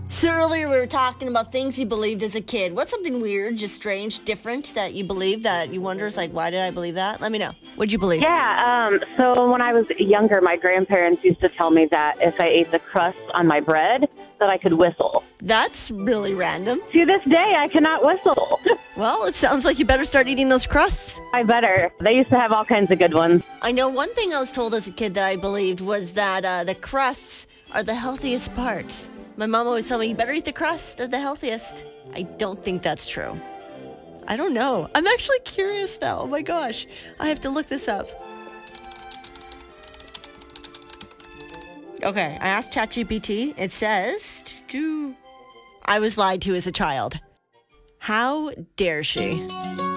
So earlier we were talking about things you believed as a kid. What's something weird, just strange, different that you believed that you wonder, like, why did I believe that? Let me know. What'd you believe? Yeah, so when I was younger, my grandparents used to tell me that if I ate the crust on my bread, that I could whistle. That's really random. To this day, I cannot whistle. Well, it sounds like you better start eating those crusts. I better. They used to have all kinds of good ones. I know one thing I was told as a kid that I believed was that the crusts are the healthiest part. My mom always told me, you better eat the crust. They're the healthiest. I don't think that's true. I don't know. I'm actually curious now. Oh my gosh. I have to look this up. Okay, I asked ChatGPT. It says, I was lied to as a child. How dare she?